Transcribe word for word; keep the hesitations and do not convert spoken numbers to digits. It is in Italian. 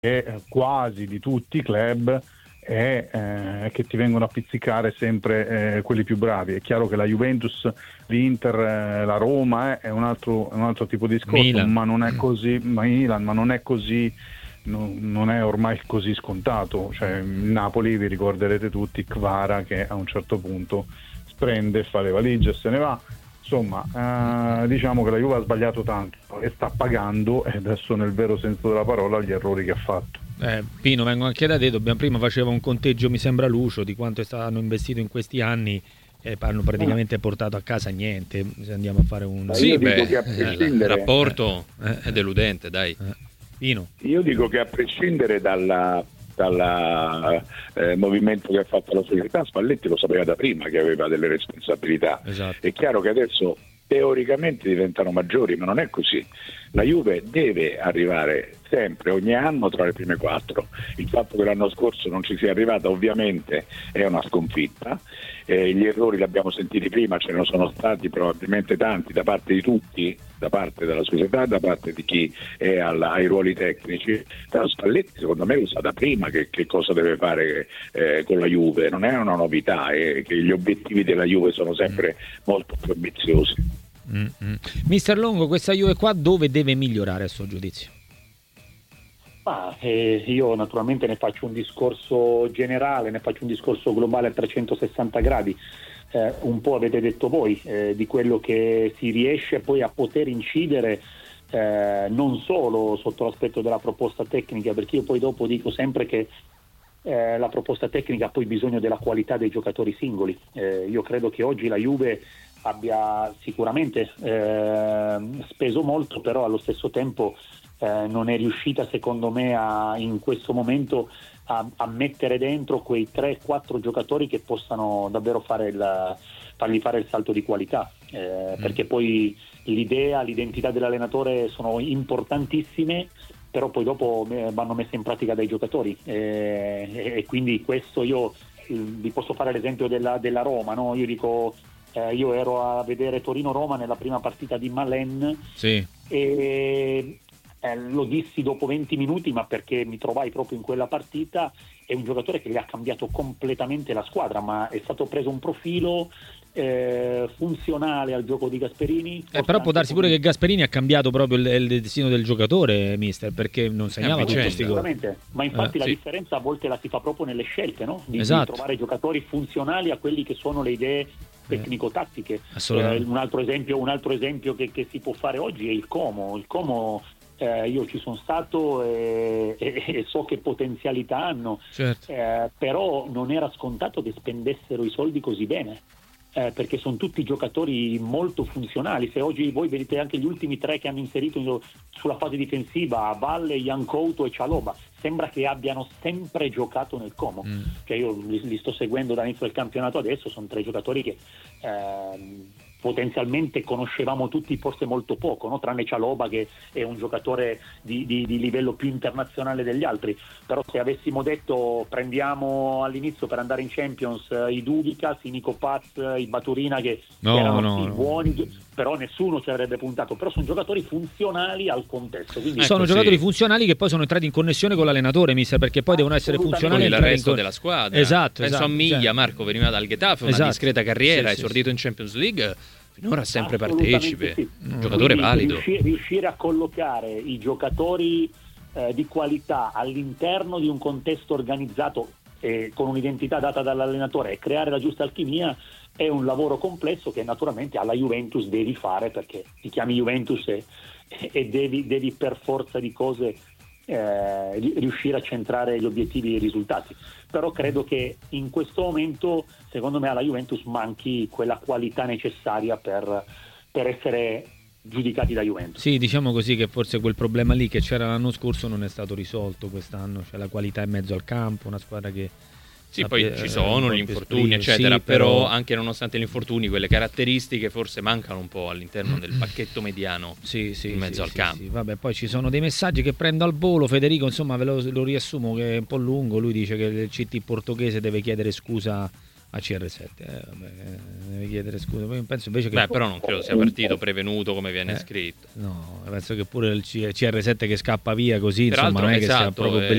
eh, quasi di tutti i club è eh, che ti vengono a pizzicare sempre eh, quelli più bravi. È chiaro che la Juventus, l'Inter, eh, la Roma eh, è un altro, un altro tipo di discorso, Milan. ma non è così, Milan, ma non è così, no, non è ormai così scontato. Cioè, il Napoli, vi ricorderete tutti, Kvara che a un certo punto prende, fa le valigie e se ne va. Insomma, eh, diciamo che la Juve ha sbagliato tanto e sta pagando, e adesso nel vero senso della parola, gli errori che ha fatto. Eh, Pino, vengo anche da te. Dobbiamo, prima faceva un conteggio, mi sembra Lucio, di quanto hanno investito in questi anni e hanno praticamente portato a casa niente. Se andiamo a fare un sì, beh, il rapporto eh, è deludente, dai. Eh. Pino. Io dico che a prescindere dalla dal eh, movimento che ha fatto la società, Spalletti lo sapeva da prima che aveva delle responsabilità. Esatto. È chiaro che adesso teoricamente diventano maggiori, ma non è così. La Juve deve arrivare sempre, ogni anno, tra le prime quattro. Il fatto che l'anno scorso non ci sia arrivata ovviamente è una sconfitta. Eh, gli errori li abbiamo sentiti prima, ce ne sono stati probabilmente tanti da parte di tutti, da parte della società, da parte di chi è alla, ai ruoli tecnici. Però Spalletti secondo me lo sa da prima che, che cosa deve fare eh, con la Juve, non è una novità, è che gli obiettivi della Juve sono sempre molto più ambiziosi. Mm-hmm. Mister Longo, questa Juve qua dove deve migliorare a suo giudizio? Ah, eh, io naturalmente ne faccio un discorso generale, ne faccio un discorso globale a trecentosessanta gradi. Eh, un po' avete detto voi eh, di quello che si riesce poi a poter incidere eh, non solo sotto l'aspetto della proposta tecnica, perché io poi dopo dico sempre che eh, la proposta tecnica ha poi bisogno della qualità dei giocatori singoli. Eh, io credo che oggi la Juve abbia sicuramente eh, speso molto, però allo stesso tempo eh, non è riuscita secondo me a, in questo momento a, a mettere dentro quei tre quattro giocatori che possano davvero fare il, fargli fare il salto di qualità, eh, mm. perché poi l'idea, l'identità dell'allenatore sono importantissime, però poi dopo vanno messe in pratica dai giocatori eh, e, e quindi questo io vi posso fare l'esempio della, della Roma, no? Io dico Eh, io ero a vedere Torino-Roma nella prima partita di Malen sì. e eh, lo dissi dopo venti minuti, ma perché mi trovai proprio in quella partita. È un giocatore che gli ha cambiato completamente la squadra, ma è stato preso un profilo eh, funzionale al gioco di Gasperini. Eh, però può darsi pure che Gasperini ha cambiato proprio il, il destino del giocatore, mister, perché non segnava tutti questi gol. Ma infatti eh, la sì. differenza a volte la si fa proprio nelle scelte, no? Di, esatto. di trovare giocatori funzionali a quelli che sono le idee tecnico-tattiche. Eh, un altro esempio, un altro esempio che, che si può fare oggi è il Como. Il Como eh, io ci sono stato e, e, e so che potenzialità hanno, certo. eh, però non era scontato che spendessero i soldi così bene. Eh, perché sono tutti giocatori molto funzionali. Se oggi voi vedete anche gli ultimi tre che hanno inserito sulla fase difensiva, Valle, Iancouto e Cialoba, sembra che abbiano sempre giocato nel Como. Mm. Cioè io li, li sto seguendo dall'inizio del campionato adesso, sono tre giocatori che ehm, potenzialmente conoscevamo tutti forse molto poco, no? Tranne Cialoba che è un giocatore di, di, di livello più internazionale degli altri. Però se avessimo detto prendiamo all'inizio per andare in Champions eh, i Dudicas, i Nico Paz, i Baturina che no, erano no, sì, no. buoni, però nessuno ci avrebbe puntato. Però sono giocatori funzionali al contesto. Quindi sono ecco, giocatori sì. funzionali che poi sono entrati in connessione con l'allenatore, mister, perché poi devono essere funzionali con il resto in... della squadra. Esatto, penso esatto, a Miglia, cioè... Marco veniva dal Getafe, una esatto. discreta carriera, sì, esordito sì, in Champions League, finora sempre Assolutamente partecipe, sì. un giocatore Quindi valido. Riuscire, riuscire a collocare i giocatori eh, di qualità all'interno di un contesto organizzato eh, con un'identità data dall'allenatore e creare la giusta alchimia è un lavoro complesso che naturalmente alla Juventus devi fare, perché ti chiami Juventus e, e devi, devi per forza di cose eh, riuscire a centrare gli obiettivi e i risultati. Però credo che in questo momento secondo me alla Juventus manchi quella qualità necessaria per, per essere giudicati da Juventus. Sì, diciamo così che forse quel problema lì che c'era l'anno scorso non è stato risolto quest'anno, cioè la qualità in mezzo al campo, una squadra che sì, sappia, poi ci sono eh, gli infortuni eccetera, sì, però... però anche nonostante gli infortuni quelle caratteristiche forse mancano un po' all'interno del pacchetto mediano sì, sì, in mezzo sì, al sì, campo. Sì. Vabbè, poi ci sono dei messaggi che prendo al volo, Federico, insomma ve lo, lo riassumo che è un po' lungo, lui dice che il C T portoghese deve chiedere scusa a C R sette. Eh, vabbè, devi chiedere scusa. Poi penso invece che... Beh, però non credo sia partito prevenuto come viene eh, scritto. No, penso che pure il C R sette che scappa via così, Peraltro, insomma, non è che sia esatto, proprio eh,